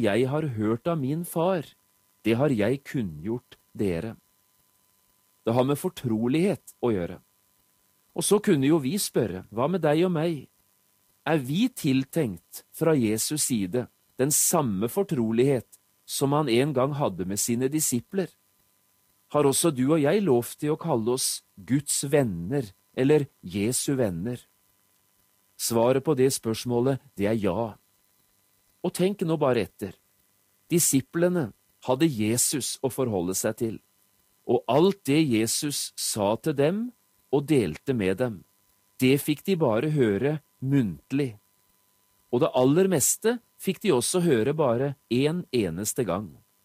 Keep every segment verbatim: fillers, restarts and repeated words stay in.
jeg har hørt av min far, det har jeg kunngjort dere. Det har med fortrolighet å gjøre. Og så kunne jo vi spørre, hva med deg og meg? Er vi tiltenkt fra Jesus side den samme fortrolighet som han en gang hadde med sine disipler? Har også du og jeg lov til å kalle oss Guds venner eller Jesu venner? Svaret på det spørsmålet, det er ja. Og tenk nå bare etter. Disiplene hadde Jesus å forholde seg til, og alt det Jesus sa til dem og delte med dem, det fikk de bare høre muntlig. Og det aller meste fikk de også høre bare en eneste gang.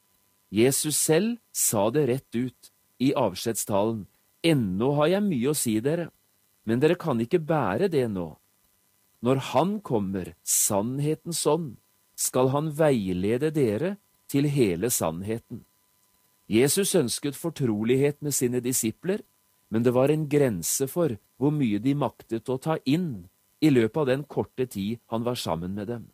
Jesus selv sa det rett ut i avskjedstalen. Ennå har jeg mye å si dere, men dere kan ikke bære det nå. Når han kommer, sannhetens ånd, skal han veilede dere til hele sannheten. Jesus ønsket fortrolighet med sine disipler, men det var en grense for hvor mye de maktet å ta inn i løpet av den korte tid han var sammen med dem.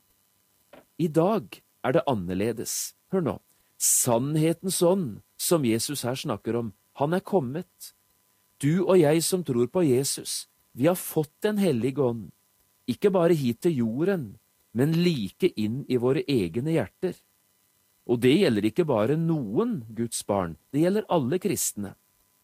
I dag er det annerledes. Hør nå, sannhetens ånd, som Jesus her snakker om, han er kommet. Du og jeg som tror på Jesus, vi har fått Den hellige ånd, ikke bare hit til jorden, men like inn i våre egne hjerter. Og det gjelder ikke bare noen Guds barn, det gjelder alle kristne.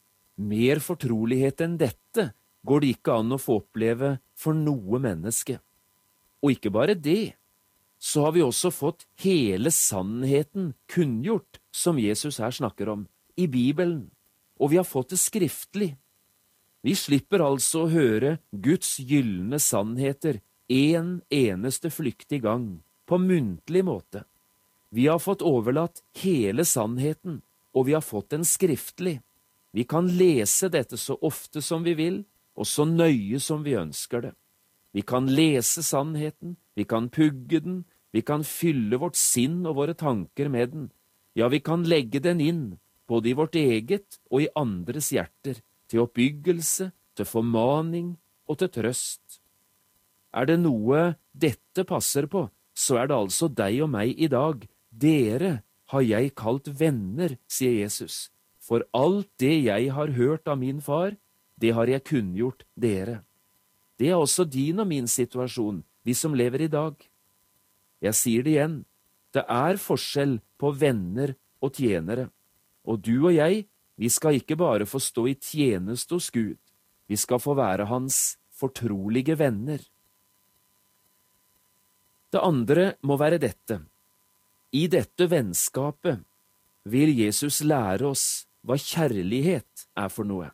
Mer fortrolighet enn dette går det ikke an å få oppleve for noe menneske. Og ikke bare det, så har vi også fått hele sannheten kunngjort, som Jesus her snakker om, i Bibelen, og vi har fått det skriftlig. Vi slipper altså å høre Guds gyllene sannheter en eneste flyktig gang, på muntlig måte. Vi har fått overlatt hele sannheten, og vi har fått den skriftlig. Vi kan lese dette så ofte som vi vil, og så nøye som vi ønsker det. Vi kan lese sannheten, vi kan pugge den, vi kan fylle vårt sinn og våre tanker med den. Ja, vi kan legge den inn, både i vårt eget og i andres hjerter, til oppbyggelse, til formaning og til trøst. Er det noe dette passer på, så er det altså deg og meg i dag. Dere har jeg kalt venner, sier Jesus. For alt det jeg har hørt av min far, det har jeg kunngjort dere. Det er også din og min situasjon, vi som lever i dag. Jeg sier det igjen, det er forskjell på venner og tjenere. Og du og jeg, vi skal ikke bare få stå i tjeneste hos Gud, vi skal få være hans fortrolige venner. Det andre må være dette. I dette vennskapet vil Jesus lære oss hva kjærlighet er for noe.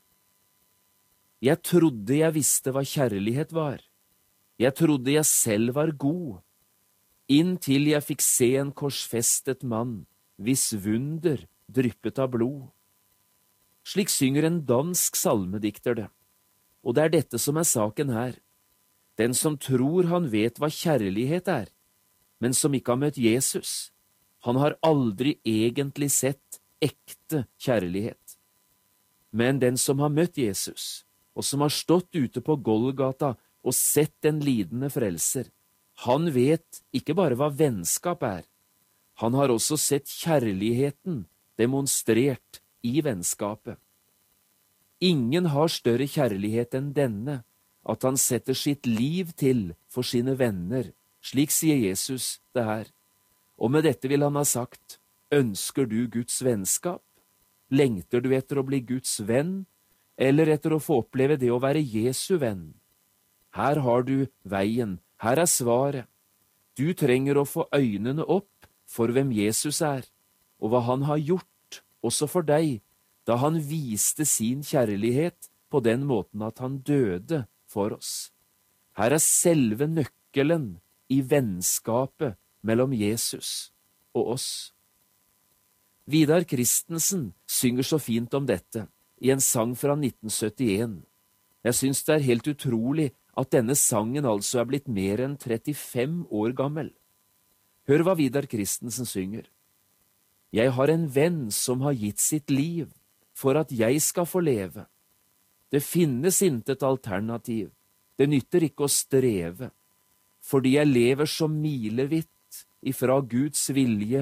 Jeg trodde jeg visste hva kjærlighet var. Jeg trodde jeg selv var god, inntil jeg fikk se en korsfestet mann, hvis vunder dryppet av blod. Slik synger en dansk salmedikter det, og det er dette som er saken her. Den som tror han vet hva kjærlighet er, men som ikke har møtt Jesus, han har aldri egentlig sett ekte kjærlighet. Men den som har møtt Jesus, og som har stått ute på Golgata og sett den lidende frelser, han vet ikke bare hva vennskap er, han har også sett kjærligheten demonstrert i vennskapet. Ingen har større kjærlighet enn denne, at han setter sitt liv til for sine venner, slik sier Jesus det her. Og med dette vil han ha sagt, ønsker du Guds vennskap? Lengter du etter å bli Guds venn, eller etter å få oppleve det å være Jesu venn? Her har du veien, her er svaret. Du trenger å få øynene opp for hvem Jesus er, og hva han har gjort, også for deg, da han viste sin kjærlighet på den måten at han døde for oss. Her er selve nøkkelen i vennskapet mellom Jesus og oss. Vidar Christensen synger så fint om dette i en sang fra nitten syttien. Jeg synes det er helt utrolig at denne sangen altså er blitt mer enn trettifem år gammel. Hør hva Vidar Christensen synger. Jeg har en venn som har gitt sitt liv for at jeg skal få leve. Det finnes intet alternativ, det nytter ikke å streve, fordi jeg lever så milevidt ifra Guds vilje